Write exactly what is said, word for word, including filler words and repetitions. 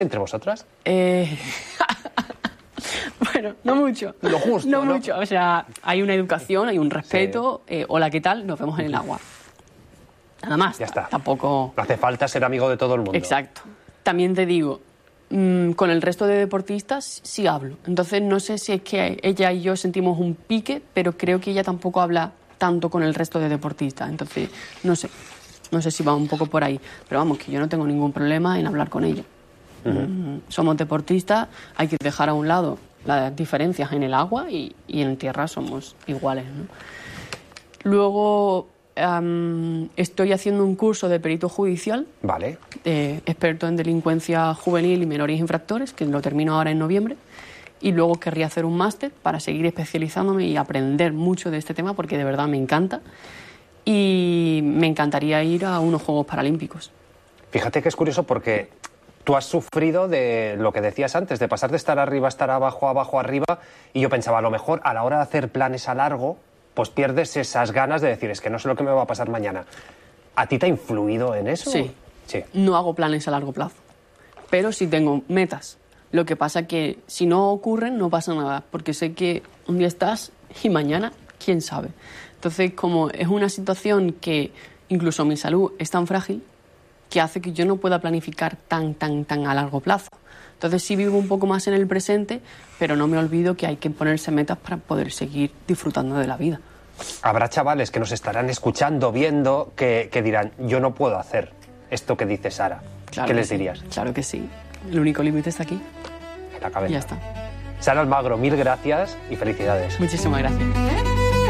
entre vosotras? Eh... Bueno, no mucho. Lo justo, No, ¿no? mucho. O sea, hay una educación, hay un respeto. Sí. Eh, hola, ¿qué tal? Nos vemos en el agua. Nada más. Ya está. Tampoco... No hace falta ser amigo de todo el mundo. Exacto. También te digo, mmm, con el resto de deportistas sí hablo. Entonces no sé si es que ella y yo sentimos un pique, pero creo que ella tampoco habla tanto con el resto de deportistas. Entonces, no sé. No sé si va un poco por ahí. Pero vamos, que yo no tengo ningún problema en hablar con ella. Uh-huh. Mm, somos deportistas, hay que dejar a un lado las diferencias en el agua y, y en tierra somos iguales, ¿no? Luego um, estoy haciendo un curso de perito judicial, vale, eh, experto en delincuencia juvenil y menores infractores, que lo termino ahora en noviembre, y luego querría hacer un máster para seguir especializándome y aprender mucho de este tema porque de verdad me encanta y me encantaría ir a unos Juegos Paralímpicos. Fíjate que es curioso porque tú has sufrido de lo que decías antes, de pasar de estar arriba a estar abajo, abajo, arriba, y yo pensaba, a lo mejor a la hora de hacer planes a largo, pues pierdes esas ganas de decir, es que no sé lo que me va a pasar mañana. ¿A ti te ha influido en eso? Sí. Sí. No hago planes a largo plazo, pero sí tengo metas. Lo que pasa que si no ocurren, no pasa nada, porque sé que un día estás y mañana, quién sabe. Entonces, como es una situación que incluso mi salud es tan frágil, que hace que yo no pueda planificar tan, tan, tan a largo plazo. Entonces sí vivo un poco más en el presente, pero no me olvido que hay que ponerse metas para poder seguir disfrutando de la vida. Habrá chavales que nos estarán escuchando, viendo, que, que dirán, yo no puedo hacer esto que dice Sara. Claro ¿Qué que les sí, dirías? Claro que sí. El único límite está aquí. En la cabeza. Y ya está. Sara Almagro, mil gracias y felicidades. Muchísimas gracias.